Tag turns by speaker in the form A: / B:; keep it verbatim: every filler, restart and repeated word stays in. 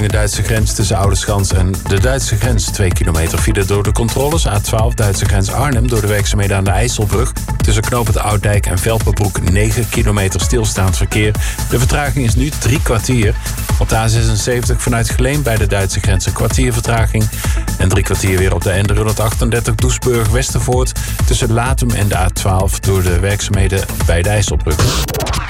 A: De Duitse grens tussen Oudeschans en de Duitse grens. twee kilometer file door de controles. A twaalf Duitse grens Arnhem door de werkzaamheden aan de IJsselbrug. Tussen knooppunt Ouddijk en Velpenbroek negen kilometer stilstaand verkeer. De vertraging is nu drie kwartier. Op de A zesenzeventig vanuit Geleen bij de Duitse grens een kwartier vertraging. En drie kwartier weer op de N driehonderdachtendertig Doesburg Westervoort. Tussen Latum en de A twaalf door de werkzaamheden bij de IJsselbrug.